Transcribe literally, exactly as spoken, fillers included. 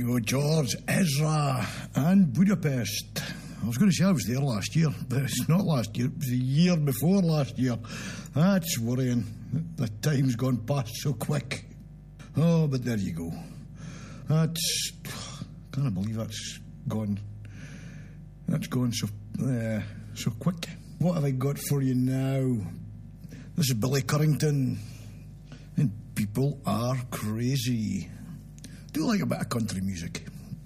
you go, George, Ezra, and Budapest. I was going to say I was there last year, but it's not last year. It was the year before last year. That's worrying. The time's gone past so quick. Oh, but there you go. That's... Can't believe that's gone. That's gone so uh, so quick. What have I got for you now? This is Billy Currington. And people are crazy. Do you like a bit of country music?